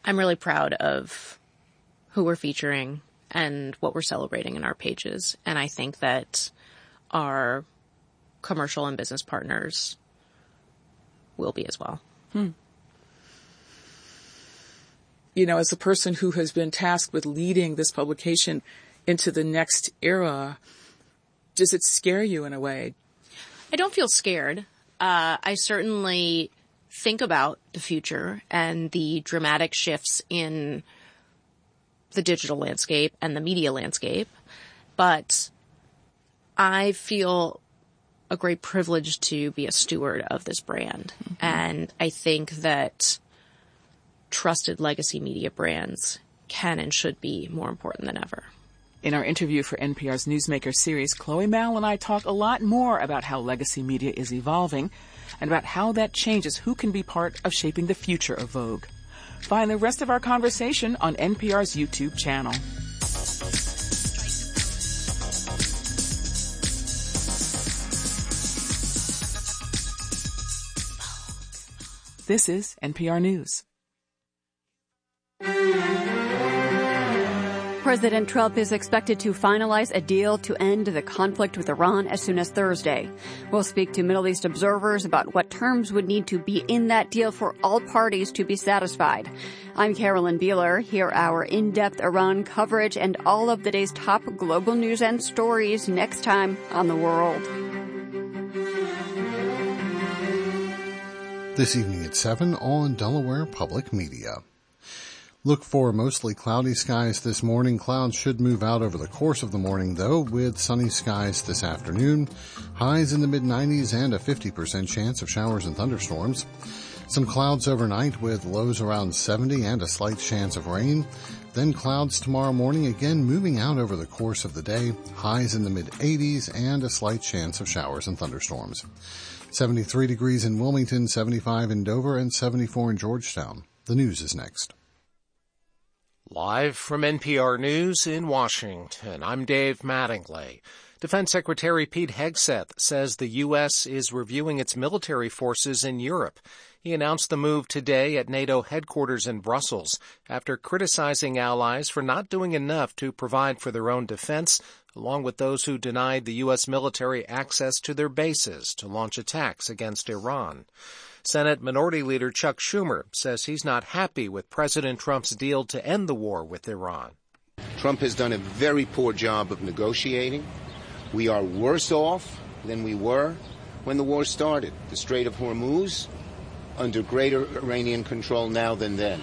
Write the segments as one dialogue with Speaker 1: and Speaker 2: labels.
Speaker 1: I'm really proud of who we're featuring and what we're celebrating in our pages. And I think that our commercial and business partners will be as well.
Speaker 2: You know, as a person who has been tasked with leading this publication into the next era, does it scare you in a way?
Speaker 1: I don't feel scared. I certainly think about the future and the dramatic shifts in the digital landscape and the media landscape, but I feel a great privilege to be a steward of this brand. And I think that trusted legacy media brands can and should be more important than ever.
Speaker 2: In our interview for NPR's Newsmaker series, Chloe Mall and I talk a lot more about how legacy media is evolving and about how that changes who can be part of shaping the future of Vogue. Find the rest of our conversation on NPR's YouTube channel. This is NPR News.
Speaker 3: President Trump is expected to finalize a deal to end the conflict with Iran as soon as Thursday. We'll speak to Middle East observers about what terms would need to be in that deal for all parties to be satisfied. I'm Carolyn Beeler. Hear our in-depth Iran coverage and all of the day's top global news and stories next time on The World.
Speaker 4: This evening at 7 on Delaware Public Media. Look for mostly cloudy skies this morning. Clouds should move out over the course of the morning, though, with sunny skies this afternoon. Highs in the mid-90s and a 50% chance of showers and thunderstorms. Some clouds overnight with lows around 70 and a slight chance of rain. Then clouds tomorrow morning, again moving out over the course of the day. Highs in the mid-80s and a slight chance of showers and thunderstorms. 73 degrees in Wilmington, 75 in Dover, and 74 in Georgetown. The news is next.
Speaker 5: Live from NPR News in Washington, I'm Dave Mattingly. Defense Secretary Pete Hegseth says the U.S. is reviewing its military forces in Europe. He announced the move today at NATO headquarters in Brussels after criticizing allies for not doing enough to provide for their own defense, along with those who denied the U.S. military access to their bases to launch attacks against Iran. Senate Minority Leader Chuck Schumer says he's not happy with President Trump's deal to end the war with Iran.
Speaker 6: Trump has done a very poor job of negotiating. We are worse off than we were when the war started. The Strait of Hormuz under greater Iranian control now than then.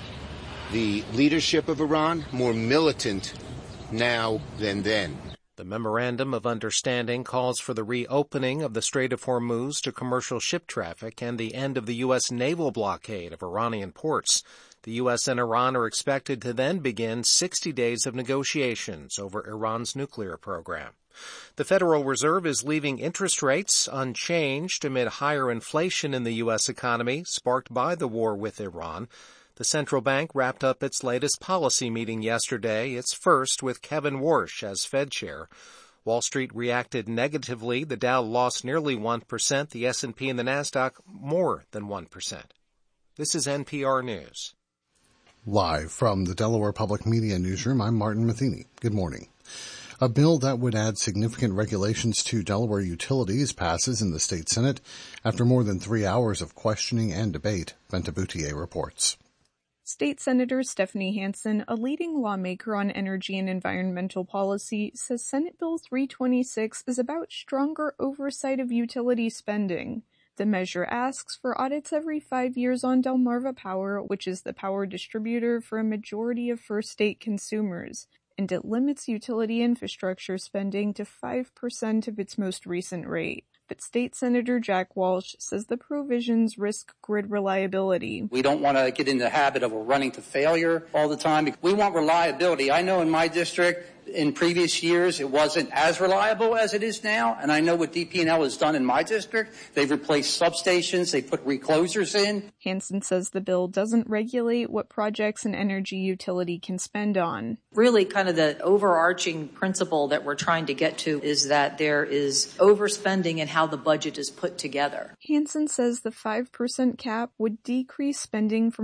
Speaker 6: The leadership of Iran more militant now than then.
Speaker 5: The Memorandum of Understanding calls for the reopening of the Strait of Hormuz to commercial ship traffic and the end of the U.S. naval blockade of Iranian ports. The U.S. and Iran are expected to then begin 60 days of negotiations over Iran's nuclear program. The Federal Reserve is leaving interest rates unchanged amid higher inflation in the U.S. economy, sparked by the war with Iran. The central bank wrapped up its latest policy meeting yesterday, its first with Kevin Warsh as Fed chair. Wall Street reacted negatively. The Dow lost nearly 1%, the S&P and the Nasdaq more than 1%. This is NPR News.
Speaker 4: Live from the Delaware Public Media Newsroom, I'm Martin Matheny. Good morning. A bill that would add significant regulations to Delaware utilities passes in the state Senate after more than 3 hours of questioning and debate. Benta Boutier reports.
Speaker 7: State Senator Stephanie Hansen, a leading lawmaker on energy and environmental policy, says Senate Bill 326 is about stronger oversight of utility spending. The measure asks for audits every 5 years on Delmarva Power, which is the power distributor for a majority of first state consumers, and it limits utility infrastructure spending to 5% of its most recent rate. But State Senator Jack Walsh says the provisions risk grid reliability.
Speaker 8: We don't want to get in the habit of running to failure all the time. We want reliability. I know in my district, in previous years, it wasn't as reliable as it is now. And I know what DP&L has done in my district. They've replaced substations. They put reclosers in.
Speaker 7: Hansen says the bill doesn't regulate what projects an energy utility can spend on.
Speaker 9: Really kind of the overarching principle that we're trying to get to is that there is overspending in how the budget is put together.
Speaker 7: Hansen says the 5% cap would decrease spending from